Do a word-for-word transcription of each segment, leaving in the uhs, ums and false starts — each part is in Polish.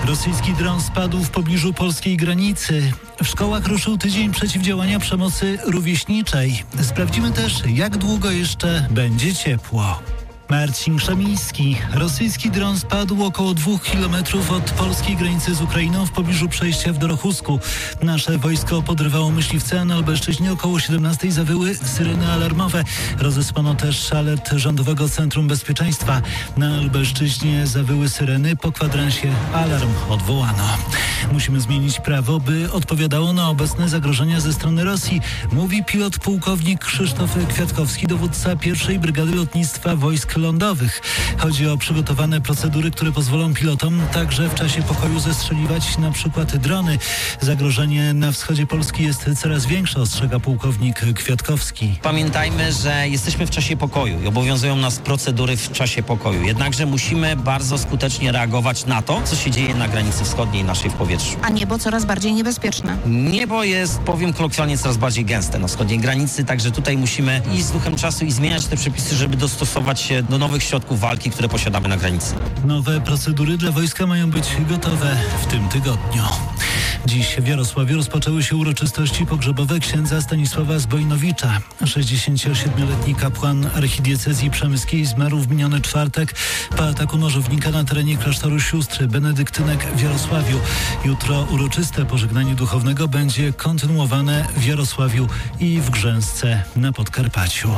Rosyjski dron spadł w pobliżu polskiej granicy. W szkołach ruszył tydzień przeciwdziałania przemocy rówieśniczej. Sprawdzimy też, jak długo jeszcze będzie ciepło. Marcin Krzemiński. Rosyjski dron spadł około dwóch kilometrów od polskiej granicy z Ukrainą w pobliżu przejścia w Dorochusku. Nasze wojsko podrywało myśliwce, a na Lubelszczyźnie około siedemnastej zawyły syreny alarmowe. Rozesłano też alert Rządowego Centrum Bezpieczeństwa. Na Lubelszczyźnie zawyły syreny, po kwadransie alarm odwołano. Musimy zmienić prawo, by odpowiadało na obecne zagrożenia ze strony Rosji, mówi pilot pułkownik Krzysztof Kwiatkowski, dowódca pierwszej Brygady Lotnictwa Wojsk Lądowych. Chodzi o przygotowane procedury, które pozwolą pilotom także w czasie pokoju zestrzeliwać na przykład drony. Zagrożenie na wschodzie Polski jest coraz większe, ostrzega pułkownik Kwiatkowski. Pamiętajmy, że jesteśmy w czasie pokoju i obowiązują nas procedury w czasie pokoju. Jednakże musimy bardzo skutecznie reagować na to, co się dzieje na granicy wschodniej naszej w powietrzu. A niebo coraz bardziej niebezpieczne. Niebo jest, powiem kolokwialnie, coraz bardziej gęste na wschodniej granicy, także tutaj musimy iść z duchem czasu i zmieniać te przepisy, żeby dostosować się do nowych środków walki, które posiadamy na granicy. Nowe procedury dla wojska mają być gotowe w tym tygodniu. Dziś w Jarosławiu rozpoczęły się uroczystości pogrzebowe księdza Stanisława Zbojnowicza. sześćdziesięciosiedmioletni kapłan archidiecezji przemyskiej zmarł w miniony czwartek po ataku nożownika na terenie klasztoru sióstr benedyktynek w Jarosławiu. Jutro uroczyste pożegnanie duchownego będzie kontynuowane w Jarosławiu i w Grzęsce na Podkarpaciu.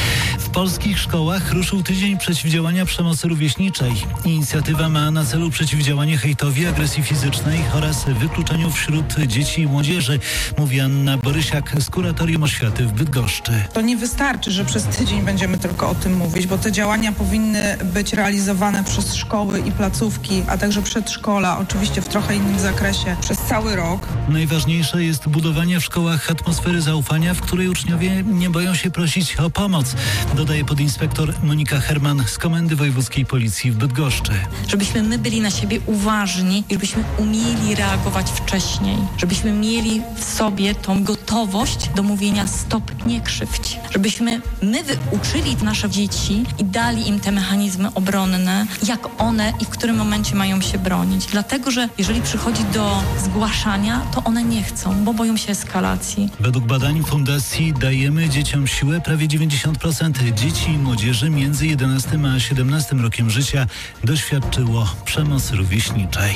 W polskich szkołach ruszył tydzień przeciwdziałania przemocy rówieśniczej. Inicjatywa ma na celu przeciwdziałanie hejtowi, agresji fizycznej oraz wykluczeniu wśród dzieci i młodzieży, mówi Anna Borysiak z Kuratorium Oświaty w Bydgoszczy. To nie wystarczy, że przez tydzień będziemy tylko o tym mówić, bo te działania powinny być realizowane przez szkoły i placówki, a także przedszkola, oczywiście w trochę innym zakresie, przez cały rok. Najważniejsze jest budowanie w szkołach atmosfery zaufania, w której uczniowie nie boją się prosić o pomoc, dodaje podinspektor Monika Herman z Komendy Wojewódzkiej Policji w Bydgoszczy. Żebyśmy my byli na siebie uważni i żebyśmy umieli reagować wcześniej. Żebyśmy mieli w sobie tą gotowość do mówienia stop, nie krzywdź. Żebyśmy my uczyli nasze dzieci i dali im te mechanizmy obronne, jak one i w którym momencie mają się bronić. Dlatego, że jeżeli przychodzi do zgłaszania, to one nie chcą, bo boją się eskalacji. Według badań Fundacji Dajemy Dzieciom Siłę prawie dziewięćdziesiąt procent dzieci i młodzieży między jedenastym a siedemnastym rokiem życia doświadczyło przemocy rówieśniczej.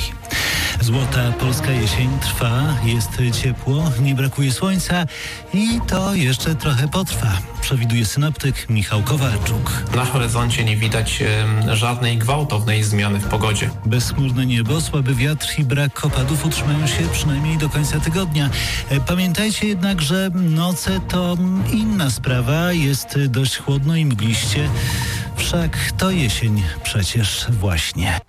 Złota polska jesień trwa, jest ciepło, nie brakuje słońca i to jeszcze trochę potrwa, przewiduje synoptyk Michał Kowalczuk. Na horyzoncie nie widać e, żadnej gwałtownej zmiany w pogodzie. Bezchmurne niebo, słaby wiatr i brak opadów utrzymają się przynajmniej do końca tygodnia. Pamiętajcie jednak, że noce to inna sprawa, jest dość chłodno i mgliście, wszak to jesień przecież właśnie.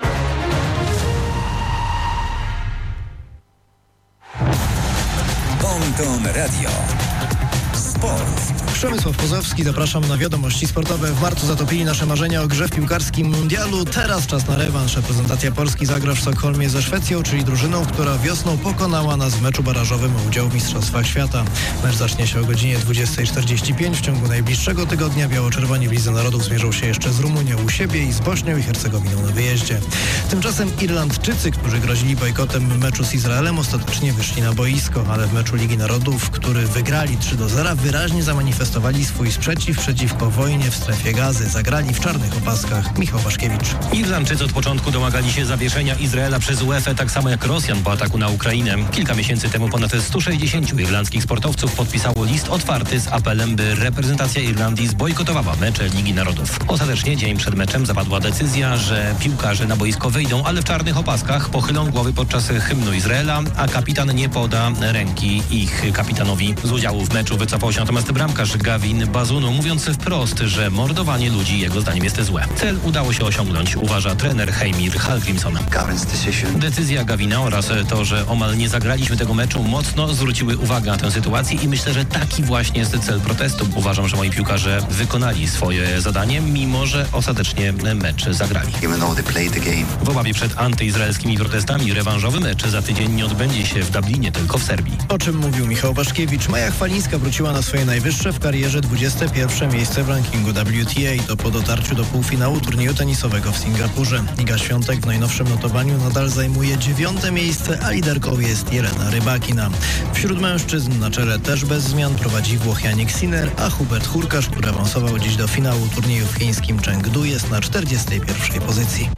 Ponton Radio. Sport. Przemysław Pozowski, zapraszam na wiadomości sportowe. W marcu zatopili nasze marzenia o grze w piłkarskim mundialu. Teraz czas na rewanż. Reprezentacja Polski zagra w Sztokholmie ze Szwecją, czyli drużyną, która wiosną pokonała nas w meczu barażowym o udział w Mistrzostwach Świata. Mecz zacznie się o godzinie dwudziestej czterdzieści pięć. W ciągu najbliższego tygodnia biało-czerwoni w Lidze Narodów zmierzą się jeszcze z Rumunią u siebie i z Bośnią i Hercegowiną na wyjeździe. Tymczasem Irlandczycy, którzy grozili bojkotem meczu z Izraelem, ostatecznie wyszli na boisko, ale w meczu Ligi Narodów, który wygrali trzy do zera, wyraźnie zamanifestowali swój sprzeciw przeciwko wojnie w strefie Gazy. Zagrali w czarnych opaskach. Michał Waszkiewicz. Irlandczycy od początku domagali się zawieszenia Izraela przez UEFA, tak samo jak Rosjan po ataku na Ukrainę. Kilka miesięcy temu ponad sto sześćdziesięciu irlandzkich sportowców podpisało list otwarty z apelem, by reprezentacja Irlandii zbojkotowała mecze Ligi Narodów. Ostatecznie dzień przed meczem zapadła decyzja, że piłkarze na boisko wyjdą, ale w czarnych opaskach, pochylą głowy podczas hymnu Izraela, a kapitan nie poda ręki ich kapitanowi. Z udziału w meczu wycofał się natomiast bramkarz Gavin Bazunu, mówiąc wprost, że mordowanie ludzi jego zdaniem jest złe. Cel udało się osiągnąć, uważa trener Heimir Hallgrímsson. Decyzja Gavina oraz to, że omal nie zagraliśmy tego meczu, mocno zwróciły uwagę na tę sytuację i myślę, że taki właśnie jest cel protestu. Uważam, że moi piłkarze wykonali swoje zadanie, mimo że ostatecznie mecz zagrali. W obawie przed antyizraelskimi protestami rewanżowy mecz za tydzień nie odbędzie się w Dublinie, tylko w Serbii. O czym mówił Michał Waszkiewicz. Maja Chwalińska wróciła na swoje najwyższe w karierze dwudzieste pierwsze miejsce w rankingu W T A. To po dotarciu do półfinału turnieju tenisowego w Singapurze. Iga Świątek w najnowszym notowaniu nadal zajmuje dziewiąte miejsce, a liderką jest Jelena Rybakina. Wśród mężczyzn na czele też bez zmian prowadzi Włoch Jannik Sinner, a Hubert Hurkacz, który awansował dziś do finału turnieju w chińskim Chengdu, jest na czterdziestej pierwszej pozycji.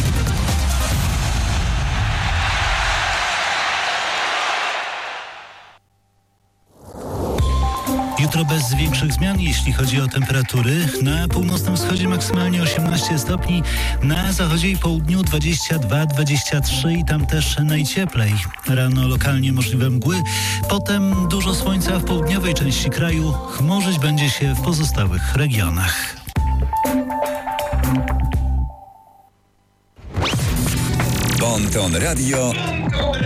Jutro bez większych zmian, jeśli chodzi o temperatury. Na północnym wschodzie maksymalnie osiemnaście stopni, na zachodzie i południu dwadzieścia dwa dwadzieścia trzy i tam też najcieplej. Rano lokalnie możliwe mgły, potem dużo słońca w południowej części kraju. Chmurzyć będzie się w pozostałych regionach. Bon Ton Radio